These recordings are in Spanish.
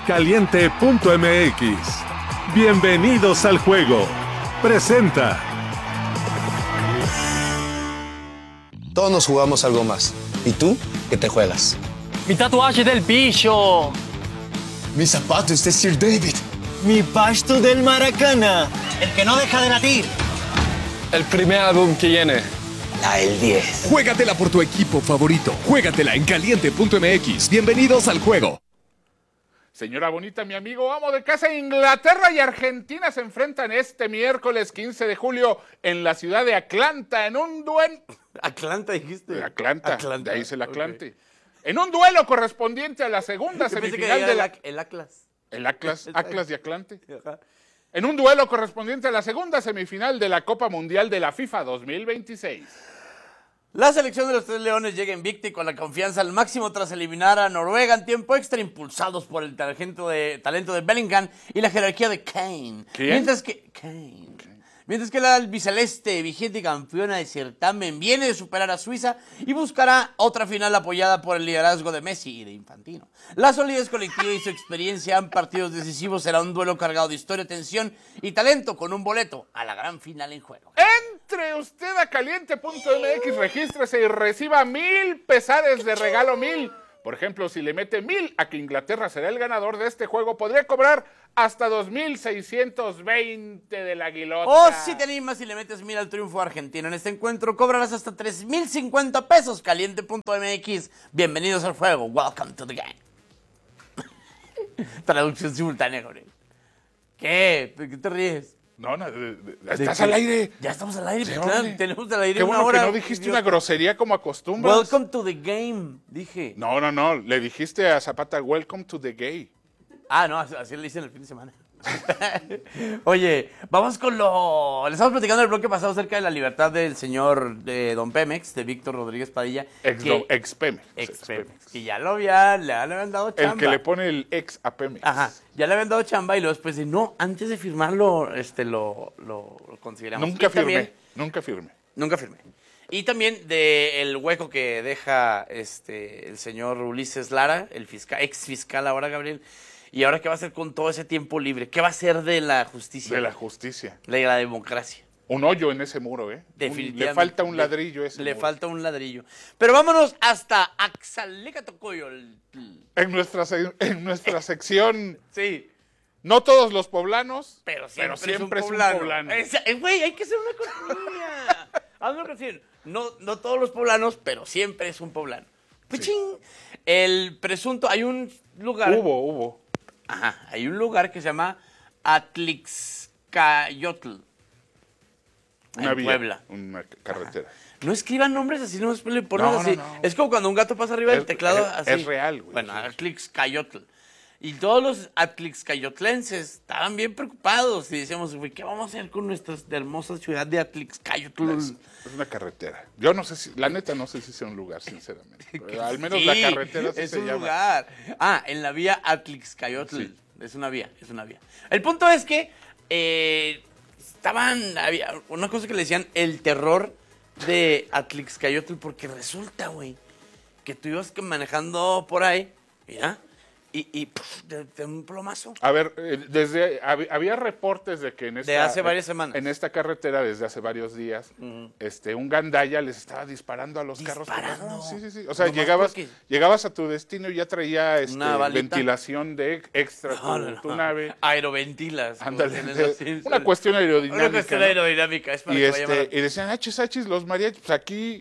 Caliente.mx. Bienvenidos al juego. Presenta. Todos nos jugamos algo más. ¿Y tú qué te juegas? Mi tatuaje del bicho. Mis zapatos de Sir David. Mi pasto del Maracana. El que no deja de latir. El primer álbum que viene. El 10. Juégatela por tu equipo favorito. Juégatela en Caliente.mx. Bienvenidos al juego. Señora bonita, mi amigo amo de casa, Inglaterra y Argentina se enfrentan este miércoles 15 de julio en la ciudad de Atlanta en un duelo. ¿Atlanta dijiste? Atlanta, de ahí es el Atlante. Okay. En un duelo correspondiente a la segunda semifinal de la... El Atlas. El Atlas y Atlante. Ajá. En un duelo correspondiente a la segunda semifinal de la Copa Mundial de la FIFA 2026. La selección de los Tres Leones llega invicta y con la confianza al máximo tras eliminar a Noruega en tiempo extra, impulsados por el talento de Bellingham y la jerarquía de Kane. ¿Quién? Mientras que la albiceleste, vigente campeona de certamen, viene de superar a Suiza y buscará otra final apoyada por el liderazgo de Messi y de Infantino. La solidez colectiva y su experiencia en partidos decisivos será un duelo cargado de historia, tensión y talento con un boleto a la gran final en juego. Entre usted a Caliente.mx, regístrese y reciba 1,000 pesares de regalo 1,000. Por ejemplo, si le mete 1,000 a que Inglaterra será el ganador de este juego, podría cobrar hasta 2,620 del Aguilota. O si te animas y le metes 1,000 al triunfo argentino en este encuentro, cobrarás hasta 3,050 pesos. Caliente.mx. Bienvenidos al juego. Welcome to the game. Traducción simultánea, Jorge. ¿Qué? ¿De qué te ríes? No, estás al aire. Ya estamos al aire, sí, claro, tenemos al aire qué una bueno hora. Que no dijiste una grosería como acostumbras. Welcome to the game, dije. No, le dijiste a Zapata, welcome to the gay. Ah, no, así le hice en el fin de semana. Oye, vamos con lo... Le estamos platicando el bloque pasado acerca de la libertad del señor Don Pemex, de Víctor Rodríguez Padilla. Ex-Pemex. Que ya le habían dado chamba. El que le pone el ex a Pemex. Ajá, ya le habían dado chamba y luego después de, no, antes de firmarlo, lo consideramos. Nunca firmé. Y también del hueco que deja el señor Ulises Lara, el ex fiscal ahora, Gabriel. ¿Y ahora qué va a hacer con todo ese tiempo libre? ¿Qué va a hacer de la justicia? De la justicia. De la democracia. Un hoyo en ese muro, ¿eh? Definitivamente. Le falta un ladrillo ese Le muro. falta un ladrillo. Pero vámonos hasta Axalecatocoyol. En nuestra sección... Sí. No todos los poblanos, pero siempre es un poblano. Güey, hay que hacer una cortinilla. Hazme una canción. No todos los poblanos, pero siempre es un poblano. ¡Pichín! Sí. El presunto... Hay un lugar... Hubo. Ajá, hay un lugar que se llama Atlixcayotl. Una en vía, Puebla. Una carretera. Ajá. No escriban nombres así, no le ponen así. No. Es como cuando un gato pasa arriba del teclado así. Es real, güey. Bueno, Atlixcayotl. Y todos los atlixcayotlenses estaban bien preocupados y decíamos, güey, ¿qué vamos a hacer con nuestra hermosa ciudad de Atlixcayotl? Es una carretera. Yo no sé si, la neta no sé si sea un lugar, sinceramente. Pero al menos sí, la carretera sí es se un llama. Lugar. Ah, en la vía Atlixcayotl. Sí. Es una vía. El punto es que había una cosa que le decían el terror de Atlixcayotl, porque resulta, güey, que tú ibas manejando por ahí, mira, y de un plomazo. A ver, había reportes de que de hace varias semanas. En esta carretera, desde hace varios días, un gandaya les estaba disparando a los carros. Sí. O sea, llegabas a tu destino y ya traía ventilación de extra tu nave. Aeroventilas. Ándale, una cuestión aerodinámica. Una cuestión aerodinámica, es para y decían, achis, los mariachis, pues aquí...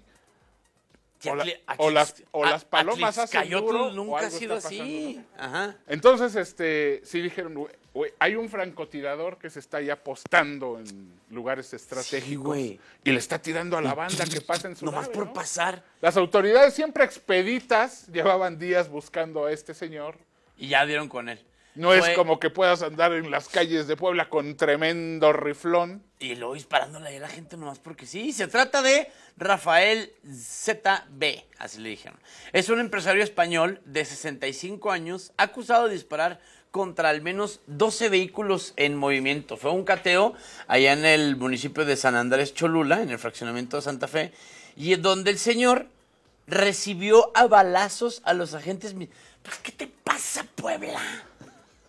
O las palomas hacen duro, nunca ha sido así. Ajá. Entonces, sí dijeron, güey, hay un francotirador que se está ya apostando en lugares estratégicos y le está tirando a la banda que pasa en su nomás nave, por ¿no? pasar. Las autoridades siempre expeditas llevaban días buscando a este señor. Y ya dieron con él. No es como que puedas andar en las calles de Puebla con tremendo riflón. Y luego disparándole a la gente nomás porque sí. Se trata de Rafael ZB, así le dijeron. Es un empresario español de 65 años acusado de disparar contra al menos 12 vehículos en movimiento. Fue un cateo allá en el municipio de San Andrés Cholula, en el fraccionamiento de Santa Fe, y donde el señor recibió a balazos a los agentes. Pues, ¿qué te pasa, Puebla?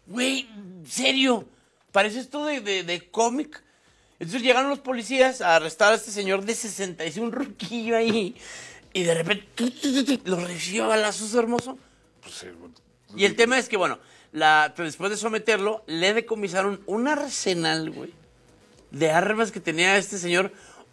Güey, serio, parece esto de cómic. Entonces llegaron los policías a arrestar a este señor de 66, un ruquillo ahí, y de repente lo recibió a balazos, hermoso. Pues, sí, Y el tema es que, bueno, después de someterlo, le decomisaron un arsenal, güey, de armas que tenía este señor.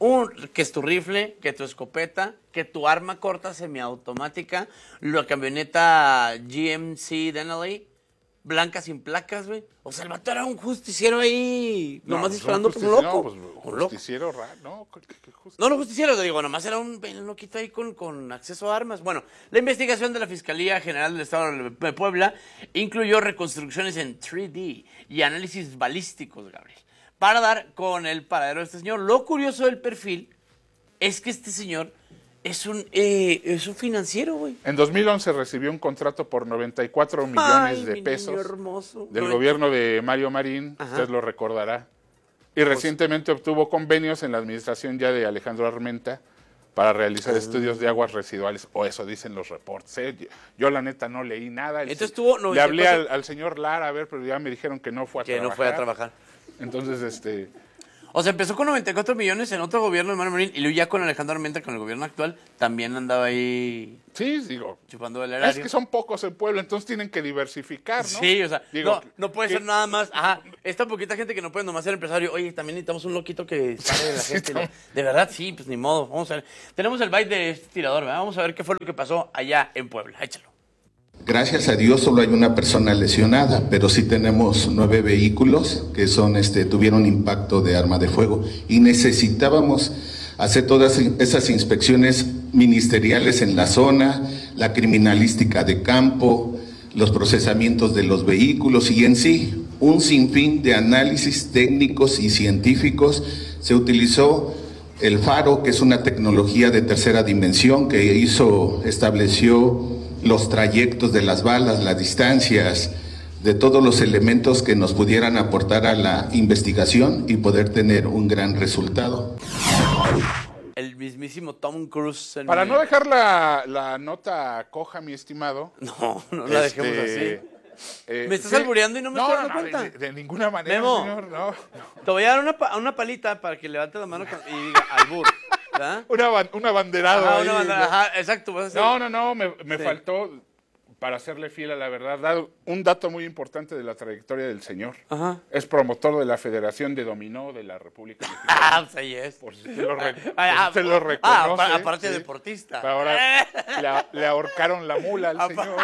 Que es tu rifle, que tu escopeta, que tu arma corta semiautomática, la camioneta GMC Denali, blanca sin placas, güey. O sea, el vato era un justiciero ahí, nomás disparando por un loco. Un justiciero raro, ¿no? No, no justiciero, te digo, nomás era un loquito ahí con acceso a armas. Bueno, la investigación de la Fiscalía General del Estado de Puebla incluyó reconstrucciones en 3D y análisis balísticos, Gabriel, para dar con el paradero de este señor. Lo curioso del perfil es que este señor es un financiero, güey. En 2011 recibió un contrato por 94 millones de pesos del gobierno de Mario Marín, usted lo recordará. Y recientemente obtuvo convenios en la administración ya de Alejandro Armenta para realizar estudios de aguas residuales, o eso dicen los reportes. Yo la neta no leí nada. Entonces le hablé al señor Lara, a ver, pero ya me dijeron que no fue a trabajar. Que no fue a trabajar. Entonces, O sea, empezó con 94 millones en otro gobierno de Mario Marín y luego ya con Alejandro Armenta, con el gobierno actual, también andaba ahí... Sí, digo... chupando el erario. Es que son pocos en Puebla, entonces tienen que diversificar, ¿no? Sí, o sea, digo, no puede ser nada más... Ajá, esta poquita gente que no puede nomás ser empresario. Oye, también necesitamos un loquito que sabe de la gente. ¿No? De verdad, sí, pues ni modo. Vamos a ver. Tenemos el byte de este tirador, ¿verdad? Vamos a ver qué fue lo que pasó allá en Puebla. Échalo. Gracias a Dios solo hay una persona lesionada, pero sí tenemos 9 vehículos que tuvieron impacto de arma de fuego y necesitábamos hacer todas esas inspecciones ministeriales en la zona, la criminalística de campo, los procesamientos de los vehículos y en sí un sinfín de análisis técnicos y científicos. Se utilizó el faro, que es una tecnología de tercera dimensión que estableció los trayectos de las balas, las distancias, de todos los elementos que nos pudieran aportar a la investigación y poder tener un gran resultado. El mismísimo Tom Cruise. Para no dejar la nota coja, mi estimado. No la dejemos así. ¿Me estás albureando y no me estoy dando cuenta? De ninguna manera, Memo, señor, no. Te voy a dar una palita para que levantes la mano y diga albur. ¿Verdad? Una banderada. Ajá, ahí, una banderada. Ajá, exacto. Vas a hacer... No, me faltó, para serle fiel a la verdad, dar un dato muy importante de la trayectoria del señor. Ajá. Es promotor de la Federación de Dominó de la República Mexicana. Pues ahí es. Por si usted lo reconoce. Aparte ¿sí? deportista. Pero ahora le ahorcaron la mula al señor.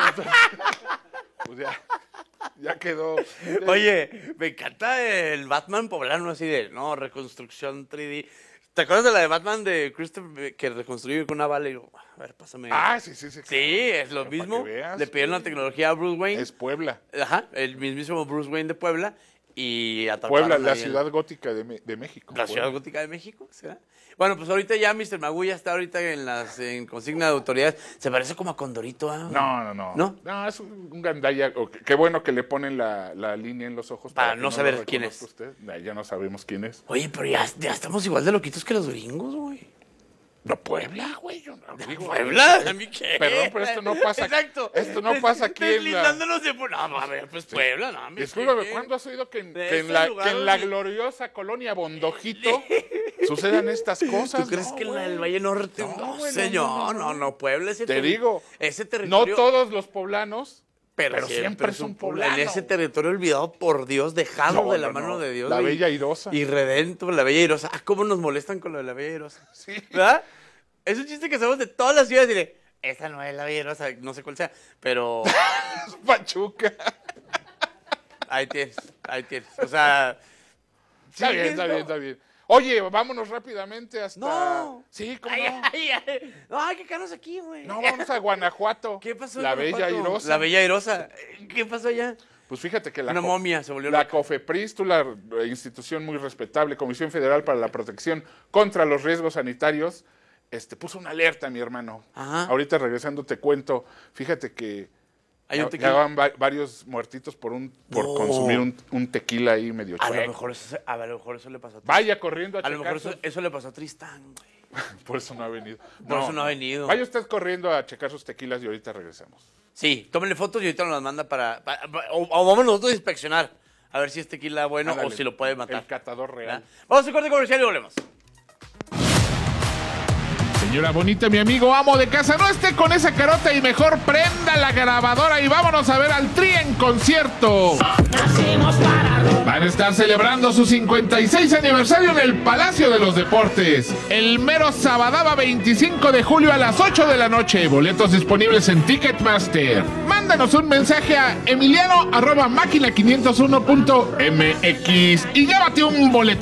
Pues ya quedó. Oye, me encanta el Batman poblano así de, no, reconstrucción 3D. ¿Te acuerdas de la de Batman de Christopher que reconstruyó con una bala y digo, a ver, pásame? Sí. Sí, es lo mismo. Le pidieron la tecnología a Bruce Wayne. Es Puebla. Ajá, el mismísimo Bruce Wayne de Puebla. Y Puebla, la ciudad gótica de México. La ciudad gótica de México, ¿será? Bueno, pues ahorita ya Mr. Magoo ya está ahorita en consigna de autoridades. Se parece como a Condorito, ¿eh? No. No, es un gandalla. Qué bueno que le ponen la línea en los ojos. Para no saber quién es. Usted. Ya no sabemos quién es. Oye, pero ya estamos igual de loquitos que los gringos, güey. No, Puebla, güey. Yo no digo. ¿Puebla? ¿A mí qué? Perdón, pero esto no pasa. Exacto. Esto no pasa aquí en la... No, a ver, pues Puebla, no. Discúlpame, ¿cuándo has oído que en la gloriosa colonia Bondojito sucedan estas cosas? ¿Tú crees que en el Valle Norte? No, señor, no, Puebla ese Te digo, ese territorio... no todos los poblanos, pero siempre es un poblano. En ese territorio olvidado por Dios, dejado de la mano de Dios. La Bella Airosa. Y redento, la Bella Airosa. ¿Cómo nos molestan con lo de la Bella Airosa? Sí. ¿Verdad? Es un chiste que hacemos de todas las ciudades. Dile, esta no es la Bella Airosa, no sé cuál sea, pero... Pachuca. Ahí tienes. O sea... Está bien. Oye, vámonos rápidamente hasta... No. Sí, ¿cómo no? Ay, qué caros aquí, güey. No, vamos a Guanajuato. ¿Qué pasó en La Guanajuato? Bella Airosa. La Bella Airosa. ¿Qué pasó allá? Pues fíjate que una momia se volvió la loca. COFEPRIS, la institución muy respetable, Comisión Federal para la Protección contra los Riesgos Sanitarios, puso una alerta, mi hermano. Ajá. Ahorita regresando te cuento, fíjate que ya van varios muertitos por consumir un tequila ahí medio chueco. A lo mejor eso le pasó a Tristán. Vaya corriendo a lo mejor checar eso le pasó a Tristán, güey. Por eso no ha venido. Por eso no ha venido. Vaya usted corriendo a checar sus tequilas y ahorita regresamos. Sí, tómenle fotos y ahorita nos las manda o vamos nosotros a inspeccionar. A ver si es tequila bueno o si lo puede matar. El catador real. Vamos a un corte comercial y volvemos. Señora bonita, mi amigo amo de casa, no esté con esa carota y mejor prenda la grabadora y vámonos a ver al Tri en concierto. Van a estar celebrando su 56 aniversario en el Palacio de los Deportes. El mero sabadaba 25 de julio a las 8 de la noche. Boletos disponibles en Ticketmaster. Mándanos un mensaje a emiliano@máquina501.mx y llévate un boleto.